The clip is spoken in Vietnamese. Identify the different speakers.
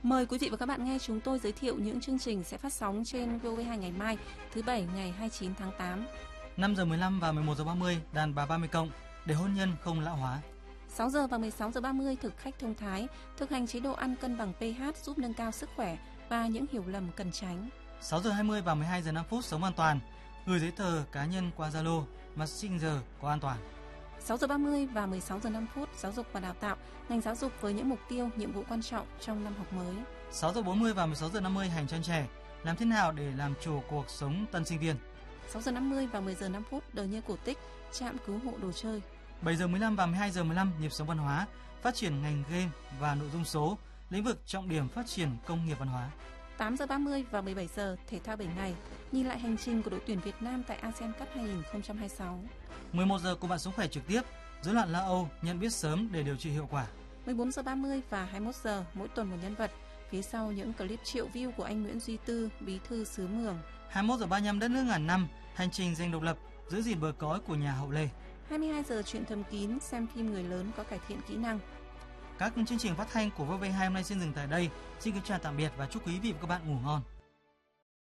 Speaker 1: Mời quý vị và các bạn nghe chúng tôi giới thiệu những chương trình sẽ phát sóng trên VOV2 ngày mai, thứ Bảy ngày 29 tháng 8.
Speaker 2: 5 giờ 15 và 11 giờ 30 đàn bà 30 cộng để hôn nhân không lão hóa.
Speaker 1: 6 giờ và 16 giờ 30 thực khách thông thái, thực hành chế độ ăn cân bằng pH giúp nâng cao sức khỏe và những hiểu lầm cần tránh.
Speaker 2: 6 giờ 20 và 12 giờ 5 phút sống an toàn, gửi giấy tờ cá nhân qua Zalo, Messenger có an toàn.
Speaker 1: 6 giờ 30 và 16 giờ 5 phút giáo dục và đào tạo, ngành giáo dục với những mục tiêu, nhiệm vụ quan trọng trong năm học mới.
Speaker 2: 6 giờ 40 và 16 giờ 50 hành trang trẻ, làm thế nào để làm chủ cuộc sống tân sinh viên.
Speaker 1: 6 giờ 50 và 10 giờ 5 phút đời như cổ tích, trạm cứu hộ đồ chơi.
Speaker 2: 7 giờ 15 và 12 giờ 15 nhịp sống văn hóa, phát triển ngành game và nội dung số, lĩnh vực trọng điểm phát triển công nghiệp văn hóa.
Speaker 1: 8 giờ 30 và 17 giờ thể thao 7 ngày, nhìn lại hành trình của đội tuyển Việt Nam tại ASEAN Cup 2026.
Speaker 2: 11 giờ cùng bạn sống khỏe trực tiếp, rối loạn lo âu, nhận biết sớm để điều trị hiệu quả.
Speaker 1: 14 giờ 30 và 21 giờ mỗi tuần một nhân vật, phía sau những clip triệu view của anh Nguyễn Duy Tư, bí thư xứ Mường.
Speaker 2: 21 giờ 35 đất nước ngàn năm, hành trình giành độc lập, giữ gìn bờ cõi của nhà Hậu Lê.
Speaker 1: 22 giờ chuyện thầm kín, xem phim người lớn có cải thiện kỹ năng.
Speaker 2: Các chương trình phát thanh của VOV2 hôm nay xin dừng tại đây. Xin kính chào tạm biệt và chúc quý vị và các bạn ngủ ngon.